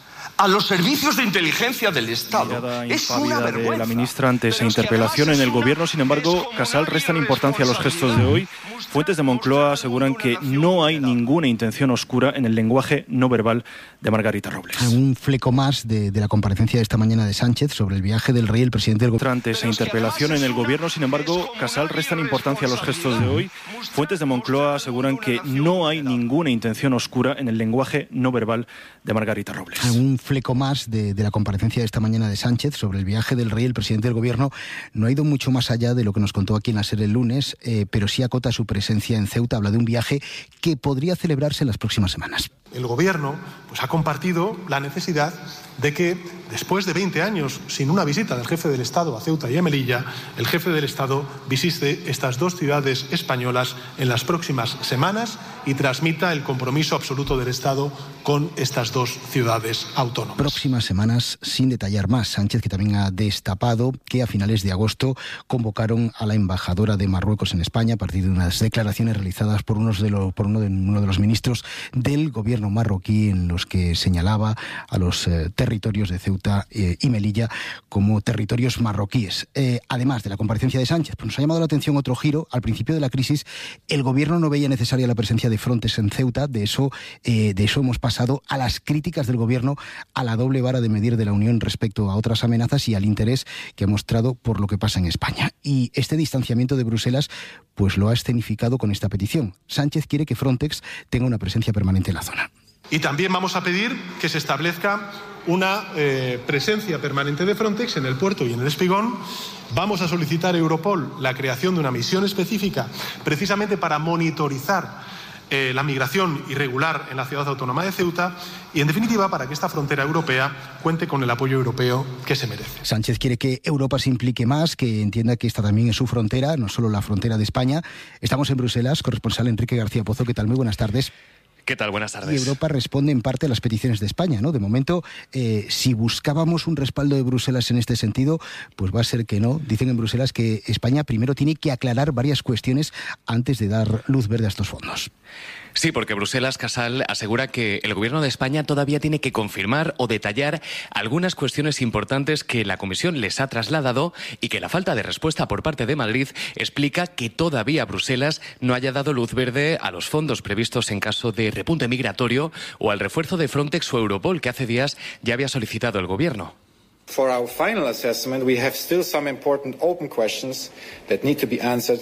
a los servicios de inteligencia del Estado. Es una vergüenza. De la ministra ante esa interpelación en el Gobierno. Sin embargo, Casal, restan importancia a los gestos de hoy. Fuentes de Moncloa aseguran que no hay ninguna intención oscura en el lenguaje no verbal de Margarita Robles. Un fleco más de la comparecencia de esta mañana de Sánchez sobre el viaje del rey, el presidente del Gobierno. Ante esa interpelación en el Gobierno, sin embargo, Casal, restan importancia a los gestos de hoy. Fuentes de Moncloa aseguran que no hay ninguna intención oscura en el lenguaje no verbal de Margarita Robles. Un fleco más de la comparecencia de esta mañana de Sánchez sobre el viaje del rey, el presidente del Gobierno, no ha ido mucho más allá de lo que nos contó aquí en la SER el lunes, pero sí acota su presencia en Ceuta. Habla de un viaje que podría celebrarse en las próximas semanas. El Gobierno ha compartido la necesidad de que, después de 20 años sin una visita del jefe del Estado a Ceuta y a Melilla, el jefe del Estado visite estas dos ciudades españolas en las próximas semanas y transmita el compromiso absoluto del Estado con estas dos ciudades autónomas. Próximas semanas, sin detallar más. Sánchez, que también ha destapado que a finales de agosto convocaron a la embajadora de Marruecos en España a partir de unas declaraciones realizadas por uno de los ministros del Gobierno marroquí, en los que señalaba a los territorios de Ceuta y Melilla como territorios marroquíes. Además de la comparecencia de Sánchez, nos ha llamado la atención otro giro. Al principio de la crisis, el Gobierno no veía necesaria la presencia de Frontex en Ceuta. De eso hemos pasado a las críticas del Gobierno a la doble vara de medir de la Unión respecto a otras amenazas y al interés que ha mostrado por lo que pasa en España. Y este distanciamiento de Bruselas pues lo ha escenificado con esta petición. Sánchez quiere que Frontex tenga una presencia permanente en la zona. Y también vamos a pedir que se establezca una presencia permanente de Frontex en el puerto y en el Espigón. Vamos a solicitar a Europol la creación de una misión específica precisamente para monitorizar la migración irregular en la ciudad autónoma de Ceuta y, en definitiva, para que esta frontera europea cuente con el apoyo europeo que se merece. Sánchez quiere que Europa se implique más, que entienda que esta también es su frontera, no solo la frontera de España. Estamos en Bruselas, corresponsal Enrique García Pozo. ¿Qué tal? Muy buenas tardes. ¿Qué tal? Buenas tardes. Y Europa responde en parte a las peticiones de España, ¿no? De momento, si buscábamos un respaldo de Bruselas en este sentido, pues va a ser que no. Dicen en Bruselas que España primero tiene que aclarar varias cuestiones antes de dar luz verde a estos fondos. Sí, porque Bruselas, Casal, asegura que el Gobierno de España todavía tiene que confirmar o detallar algunas cuestiones importantes que la Comisión les ha trasladado y que la falta de respuesta por parte de Madrid explica que todavía Bruselas no haya dado luz verde a los fondos previstos en caso de repunte migratorio o al refuerzo de Frontex o Europol que hace días ya había solicitado el Gobierno. For our final assessment, we have still some important open questions that need to be answered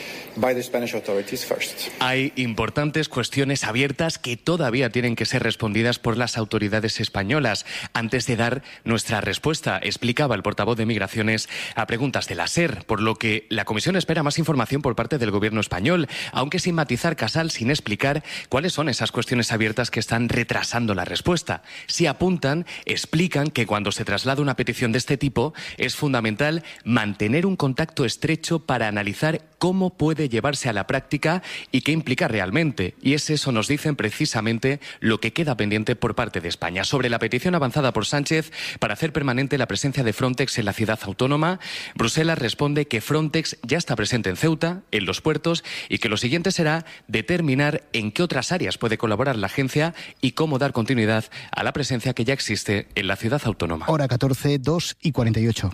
by the Spanish authorities first. Hay importantes cuestiones abiertas que todavía tienen que ser respondidas por las autoridades españolas antes de dar nuestra respuesta, explicaba el portavoz de Migraciones a preguntas de la SER, por lo que la Comisión espera más información por parte del Gobierno español, aunque sin matizar, Casal, sin explicar cuáles son esas cuestiones abiertas que están retrasando la respuesta. Si apuntan, explican que cuando se traslada una petición de este tipo es fundamental mantener un contacto estrecho para analizar cómo puede puede llevarse a la práctica y qué implica realmente. Y es eso, nos dicen precisamente, lo que queda pendiente por parte de España. Sobre la petición avanzada por Sánchez para hacer permanente la presencia de Frontex en la ciudad autónoma, Bruselas responde que Frontex ya está presente en Ceuta, en los puertos, y que lo siguiente será determinar en qué otras áreas puede colaborar la agencia y cómo dar continuidad a la presencia que ya existe en la ciudad autónoma. Hora 14, 2:48.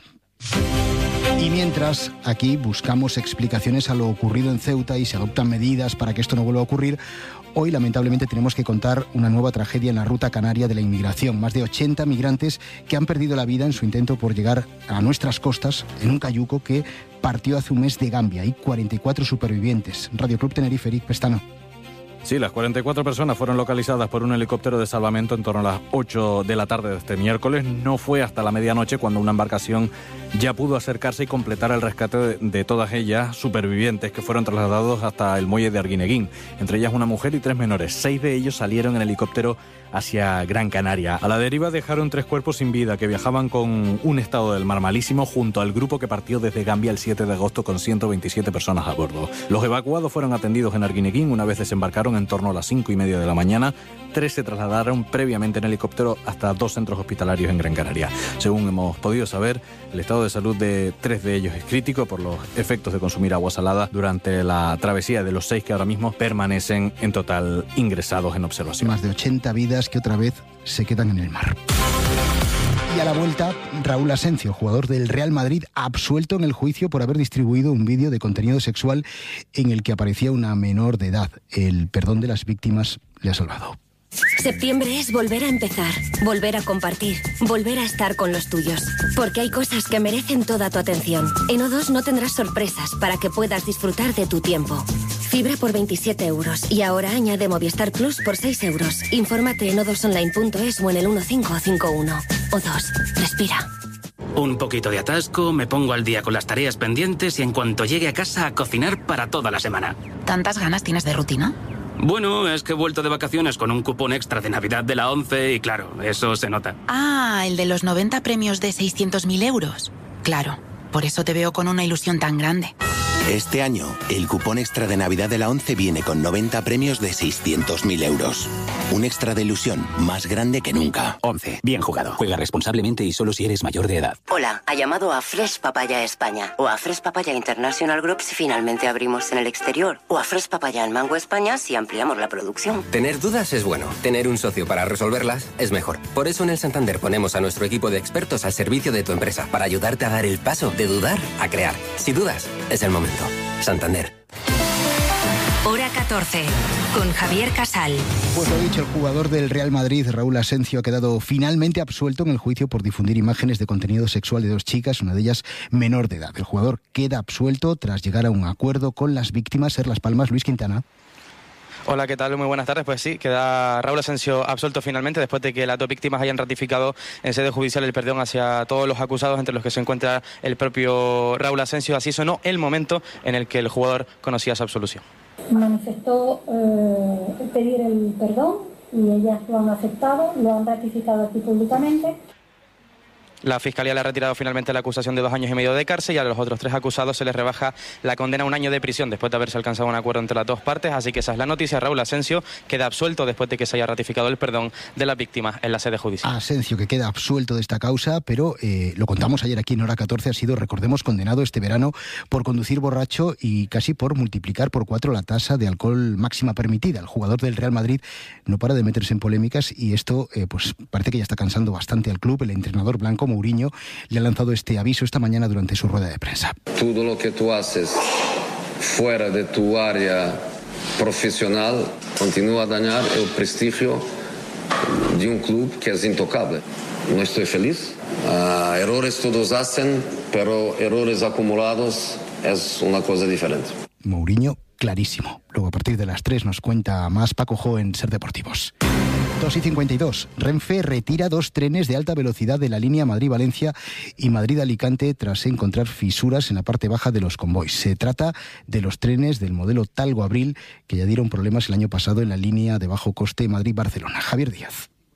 Y mientras aquí buscamos explicaciones a lo ocurrido en Ceuta y se adoptan medidas para que esto no vuelva a ocurrir, hoy lamentablemente tenemos que contar una nueva tragedia en la ruta canaria de la inmigración. Más de 80 migrantes que han perdido la vida en su intento por llegar a nuestras costas en un cayuco que partió hace un mes de Gambia. Hay 44 supervivientes. Radio Club Tenerife, Eric Pestano. Sí, las 44 personas fueron localizadas por un helicóptero de salvamento en torno a las 8 de la tarde de este miércoles. No fue hasta la medianoche cuando una embarcación ya pudo acercarse y completar el rescate de todas ellas supervivientes que fueron trasladados hasta el muelle de Arguineguín. Entre ellas una mujer y 3 menores. 6 de ellos salieron en helicóptero hacia Gran Canaria. A la deriva dejaron 3 cuerpos sin vida que viajaban con un estado del mar malísimo junto al grupo que partió desde Gambia el 7 de agosto con 127 personas a bordo. Los evacuados fueron atendidos en Arguineguín. Una vez desembarcaron en torno a las 5:30 de la mañana, 3 se trasladaron previamente en helicóptero hasta 2 centros hospitalarios en Gran Canaria. Según hemos podido saber, el estado de salud de 3 de ellos es crítico por los efectos de consumir agua salada durante la travesía, de los 6 que ahora mismo permanecen en total ingresados en observación. Más de 80 vidas que otra vez se quedan en el mar. Y a la vuelta, Raúl Asencio, jugador del Real Madrid, absuelto en el juicio por haber distribuido un vídeo de contenido sexual en el que aparecía una menor de edad. El perdón de las víctimas le ha salvado. Septiembre es volver a empezar, volver a compartir, volver a estar con los tuyos. Porque hay cosas que merecen toda tu atención. En O2 no tendrás sorpresas para que puedas disfrutar de tu tiempo. Fibra por 27 euros y ahora añade Movistar Plus por 6 euros. Infórmate en o2online.es o en el 1551. O2, respira. Un poquito de atasco, me pongo al día con las tareas pendientes y en cuanto llegue a casa a cocinar para toda la semana. ¿Tantas ganas tienes de rutina? Bueno, es que he vuelto de vacaciones con un cupón extra de Navidad de la 11 y claro, eso se nota. Ah, el de los 90 premios de 600.000 euros. Claro, por eso te veo con una ilusión tan grande. Este año, el cupón extra de Navidad de la 11 viene con 90 premios de 600.000 euros. Un extra de ilusión más grande que nunca. 11. Bien jugado. Juega responsablemente y solo si eres mayor de edad. Hola, ha llamado a Fresh Papaya España o a Fresh Papaya International Group si finalmente abrimos en el exterior o a Fresh Papaya en Mango España si ampliamos la producción. Tener dudas es bueno. Tener un socio para resolverlas es mejor. Por eso en el Santander ponemos a nuestro equipo de expertos al servicio de tu empresa para ayudarte a dar el paso de dudar a crear. Si dudas, es el momento. Santander. Hora 14, con Javier Casal. Pues lo dicho, el jugador del Real Madrid, Raúl Asencio, ha quedado finalmente absuelto en el juicio por difundir imágenes de contenido sexual de 2 chicas, una de ellas menor de edad. El jugador queda absuelto tras llegar a un acuerdo con las víctimas. Ser Las Palmas, Luis Quintana. Hola, ¿qué tal? Muy buenas tardes. Pues sí, queda Raúl Asencio absuelto finalmente después de que las 2 víctimas hayan ratificado en sede judicial el perdón hacia todos los acusados, entre los que se encuentra el propio Raúl Asencio. Así sonó el momento en el que el jugador conocía su absolución. Manifestó pedir el perdón y ellas lo han aceptado, lo han ratificado aquí públicamente. La Fiscalía le ha retirado finalmente la acusación de 2 años y medio de cárcel y a los otros 3 acusados se les rebaja la condena a 1 año de prisión después de haberse alcanzado un acuerdo entre las 2 partes. Así que esa es la noticia. Raúl Asencio queda absuelto después de que se haya ratificado el perdón de las víctimas en la sede judicial. Asencio que queda absuelto de esta causa, pero lo contamos ayer aquí en Hora 14, ha sido, recordemos, condenado este verano por conducir borracho y casi por multiplicar por 4 la tasa de alcohol máxima permitida. El jugador del Real Madrid no para de meterse en polémicas y esto pues parece que ya está cansando bastante al club. El entrenador blanco, Mourinho, le ha lanzado este aviso esta mañana durante su rueda de prensa. Todo lo que tú haces fuera de tu área profesional continúa a dañar el prestigio de un club que es intocable. No estoy feliz. Errores todos hacen, pero errores acumulados es una cosa diferente. Mourinho, clarísimo. Luego a partir de las 3 nos cuenta más Paco Jo en Ser Deportivos. 2:52. Renfe retira 2 trenes de alta velocidad de la línea Madrid-Valencia y Madrid-Alicante tras encontrar fisuras en la parte baja de los convoys. Se trata de los trenes del modelo Talgo Abril que ya dieron problemas el año pasado en la línea de bajo coste Madrid-Barcelona. Javier Díaz.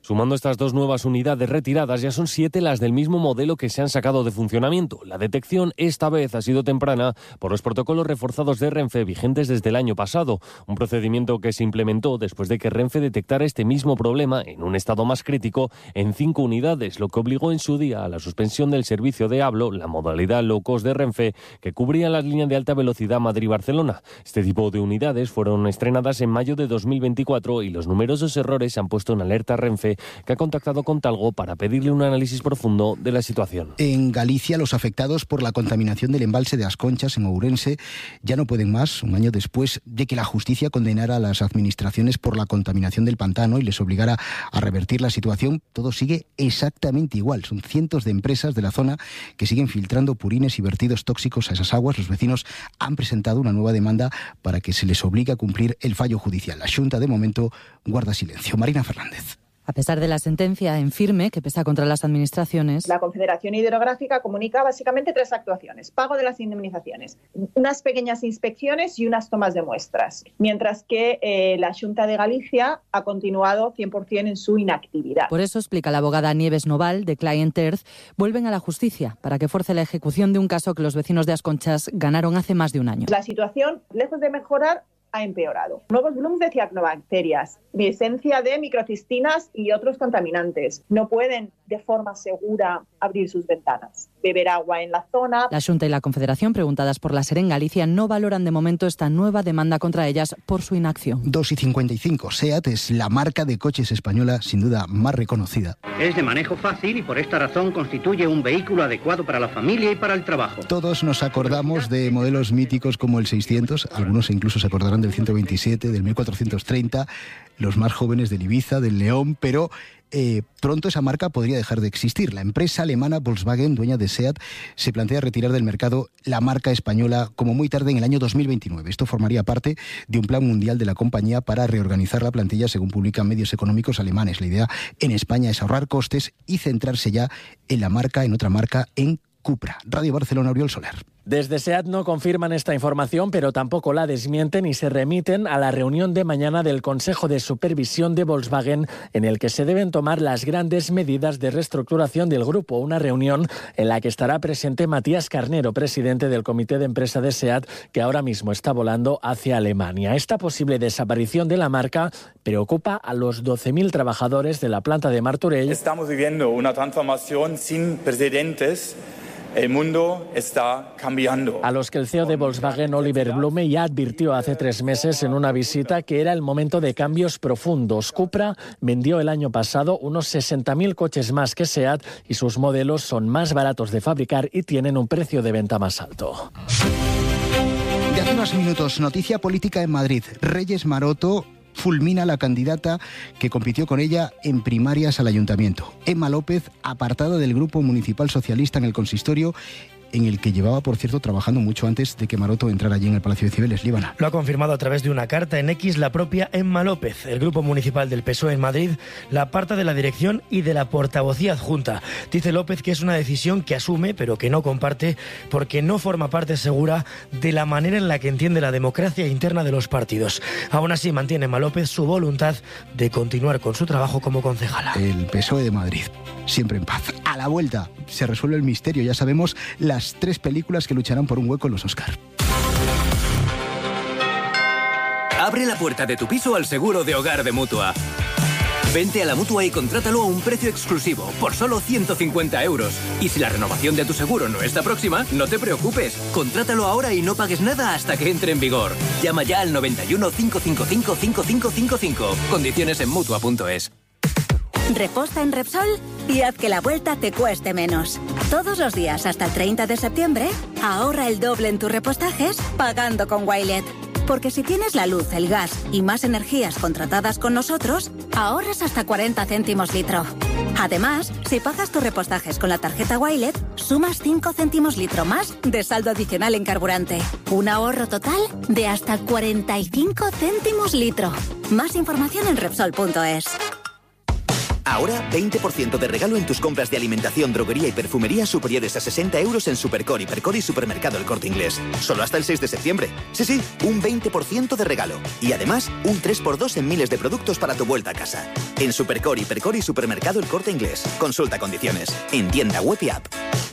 Sumando estas dos nuevas unidades retiradas, ya son 7 las del mismo modelo que se han sacado de funcionamiento. La detección esta vez ha sido temprana por los protocolos reforzados de Renfe vigentes desde el año pasado, un procedimiento que se implementó después de que Renfe detectara este mismo problema en un estado más crítico en 5 unidades, lo que obligó en su día a la suspensión del servicio de Hablo, la modalidad low cost de Renfe, que cubría las líneas de alta velocidad Madrid-Barcelona. Este tipo de unidades fueron estrenadas en mayo de 2024 y los numerosos errores han puesto en alerta a Renfe, que ha contactado con Talgo para pedirle un análisis profundo de la situación. En Galicia, los afectados por la contaminación del embalse de As Conchas, en Ourense, ya no pueden más, un año después de que la justicia condenara a las administraciones por la contaminación del pantano y les obligara a revertir la situación. Todo sigue exactamente igual. Son cientos de empresas de la zona que siguen filtrando purines y vertidos tóxicos a esas aguas. Los vecinos han presentado una nueva demanda para que se les obligue a cumplir el fallo judicial. La Xunta, de momento, guarda silencio. Marina Fernández. A pesar de la sentencia en firme que pesa contra las administraciones, la Confederación Hidrográfica comunica básicamente 3 actuaciones: pago de las indemnizaciones, unas pequeñas inspecciones y unas tomas de muestras, mientras que la Xunta de Galicia ha continuado 100% en su inactividad. Por eso, explica la abogada Nieves Noval, de Client Earth, vuelven a la justicia para que force la ejecución de un caso que los vecinos de As Conchas ganaron hace más de un año. La situación, lejos de mejorar, ha empeorado. Nuevos volúmenes de cianobacterias, presencia de microcistinas y otros contaminantes. No pueden de forma segura abrir sus ventanas, beber agua en la zona. La Xunta y la Confederación, preguntadas por la SER en Galicia, no valoran de momento esta nueva demanda contra ellas por su inacción. 2,55. SEAT es la marca de coches española sin duda más reconocida. Es de manejo fácil y por esta razón constituye un vehículo adecuado para la familia y para el trabajo. Todos nos acordamos de modelos míticos como el 600, algunos incluso se acordarán del 127, del 1430, los más jóvenes del Ibiza, del León, pero pronto esa marca podría dejar de existir. La empresa alemana Volkswagen, dueña de SEAT, se plantea retirar del mercado la marca española como muy tarde en el año 2029. Esto formaría parte de un plan mundial de la compañía para reorganizar la plantilla, según publican medios económicos alemanes. La idea en España es ahorrar costes y centrarse ya en la marca, en otra marca, en Cupra. Radio Barcelona, Oriol Soler. Desde SEAT no confirman esta información, pero tampoco la desmienten y se remiten a la reunión de mañana del Consejo de Supervisión de Volkswagen, en el que se deben tomar las grandes medidas de reestructuración del grupo. Una reunión en la que estará presente Matías Carnero, presidente del Comité de Empresa de SEAT, que ahora mismo está volando hacia Alemania. Esta posible desaparición de la marca preocupa a los 12.000 trabajadores de la planta de Martorell. Estamos viviendo una transformación sin precedentes. El mundo está cambiando. A los que el CEO de Volkswagen, Oliver Blume, ya advirtió hace 3 meses en una visita que era el momento de cambios profundos. Cupra vendió el año pasado unos 60.000 coches más que SEAT y sus modelos son más baratos de fabricar y tienen un precio de venta más alto. De hace unos minutos, noticia política en Madrid. Reyes Maroto fulmina a la candidata que compitió con ella en primarias al ayuntamiento. Emma López, apartada del Grupo Municipal Socialista en el consistorio, en el que llevaba, por cierto, trabajando mucho antes de que Maroto entrara allí en el Palacio de Cibeles. Líbana. Lo ha confirmado a través de una carta en X la propia Emma López. El Grupo Municipal del PSOE en Madrid la aparta de la dirección y de la portavocía adjunta. Dice López que es una decisión que asume, pero que no comparte, porque no forma parte segura de la manera en la que entiende la democracia interna de los partidos. Aún así, mantiene Emma López su voluntad de continuar con su trabajo como concejala. El PSOE de Madrid, siempre en paz. A la vuelta se resuelve el misterio. Ya sabemos las 3 películas que lucharán por un hueco en los Oscar. Abre la puerta de tu piso al seguro de hogar de Mutua. Vente a la Mutua y contrátalo a un precio exclusivo, por solo 150 euros. Y si la renovación de tu seguro no está próxima, no te preocupes. Contrátalo ahora y no pagues nada hasta que entre en vigor. Llama ya al 91 555 5555. Condiciones en Mutua.es. Reposta en Repsol y haz que la vuelta te cueste menos. Todos los días hasta el 30 de septiembre, ahorra el doble en tus repostajes pagando con Wilet. Porque si tienes la luz, el gas y más energías contratadas con nosotros, ahorras hasta 40 céntimos litro. Además, si pagas tus repostajes con la tarjeta Wilet, sumas 5 céntimos litro más de saldo adicional en carburante. Un ahorro total de hasta 45 céntimos litro. Más información en Repsol.es. Ahora 20% de regalo en tus compras de alimentación, droguería y perfumería superiores a 60 euros en Supercore, Hipercore y Supermercado El Corte Inglés. Solo hasta el 6 de septiembre. Sí, un 20% de regalo. Y además, un 3x2 en miles de productos para tu vuelta a casa. En Supercore, Hipercore y Supermercado El Corte Inglés. Consulta condiciones. En tienda web y app.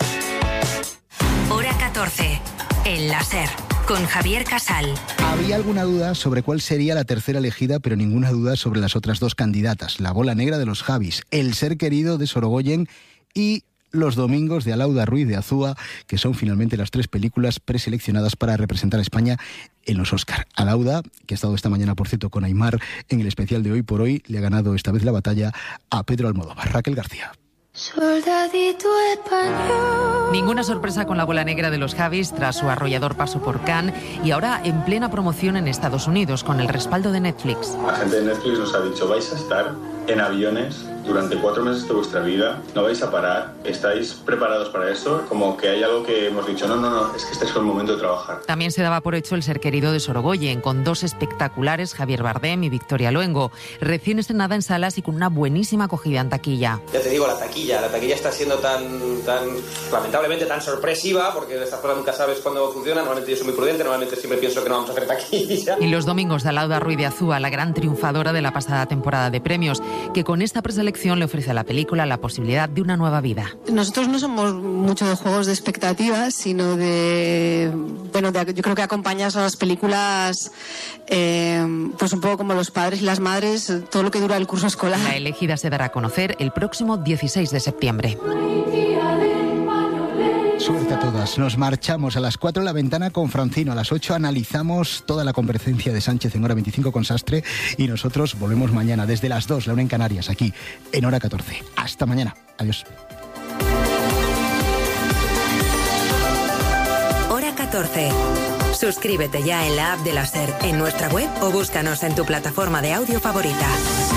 Hora 14. El láser. Con Javier Casal. Había alguna duda sobre cuál sería la tercera elegida, pero ninguna duda sobre las otras dos candidatas. La bola negra de los Javis, El ser querido de Sorogoyen y Los domingos de Alauda Ruiz de Azúa, que son finalmente las tres películas preseleccionadas para representar a España en los Oscar. Alauda, que ha estado esta mañana, por cierto, con Aimar en el especial de Hoy por Hoy, le ha ganado esta vez la batalla a Pedro Almodóvar. Raquel García. Soldadito español. Ninguna sorpresa con la bola negra de los Javis tras su arrollador paso por Cannes y ahora en plena promoción en Estados Unidos con el respaldo de Netflix. La gente de Netflix nos ha dicho: vais a estar en aviones durante 4 meses de vuestra vida, no vais a parar, ¿estáis preparados para eso? Como que hay algo que hemos dicho, no, es que este es el momento de trabajar. También se daba por hecho El ser querido de Sorogoyen, con dos espectaculares, Javier Bardem y Victoria Luengo, recién estrenada en salas y con una buenísima acogida en taquilla. Ya te digo, la taquilla está siendo tan lamentablemente tan sorpresiva, porque estas cosas nunca sabes cuándo funcionan. Normalmente yo soy muy prudente, normalmente siempre pienso que no vamos a hacer taquilla. Y Los domingos de Alauda Ruiz de Azúa, la gran triunfadora de la pasada temporada de premios, que con esta preselección le ofrece a la película la posibilidad de una nueva vida. Nosotros no somos mucho de juegos de expectativas, sino yo creo que acompañas a las películas pues un poco como los padres y las madres, todo lo que dura el curso escolar. La elegida se dará a conocer el próximo 16 de septiembre. Suerte a todas. Nos marchamos a las 4 en La Ventana con Francino. A las 8 analizamos toda la comparecencia de Sánchez en Hora 25 con Sastre y nosotros volvemos mañana desde las 2, la 1 en Canarias, aquí en Hora 14. Hasta mañana. Adiós. Hora 14. Suscríbete ya en la app de la SER, en nuestra web o búscanos en tu plataforma de audio favorita.